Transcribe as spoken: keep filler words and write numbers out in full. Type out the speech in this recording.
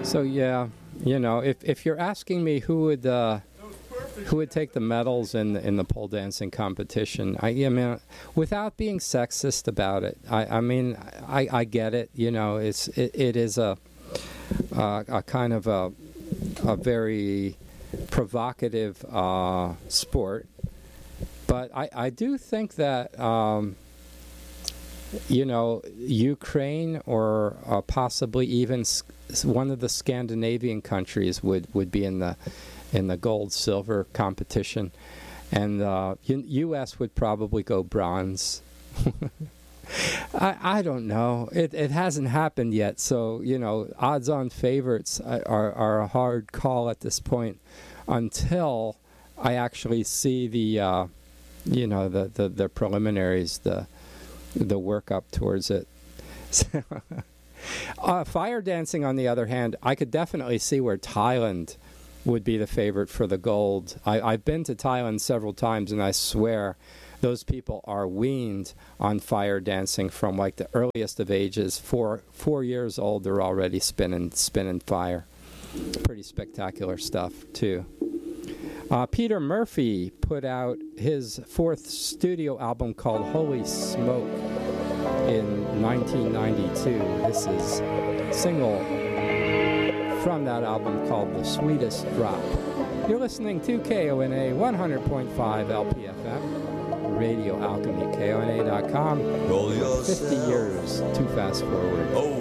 So yeah, you know, if if you're asking me who would uh, who would take the medals in the, in the pole dancing competition, I, I mean, without being sexist about it, I, I mean, I, I get it. You know, it's it, it is a uh, a kind of a a very provocative uh, sport, but I I do think that. Um, You know, Ukraine or uh, possibly even s- one of the Scandinavian countries would, would be in the in the gold silver competition, and uh, U- U.S. would probably go bronze. I I don't know. It it hasn't happened yet, so you know, odds-on favorites are are a hard call at this point until I actually see the uh, you know the, the, the preliminaries, the the work up towards it. uh, fire dancing, on the other hand, I could definitely see where Thailand would be the favorite for the gold. I, I've been to Thailand several times, and I swear those people are weaned on fire dancing from like the earliest of ages. Four four years old, they're already spinning spinning fire. Pretty spectacular stuff too. Uh, Peter Murphy put out his fourth studio album called Holy Smoke in nineteen ninety-two. This is a single from that album called The Sweetest Drop. You're listening to K O N A one hundred point five L P F M, Radio Alchemy, K O N A dot com. fifty years to fast forward.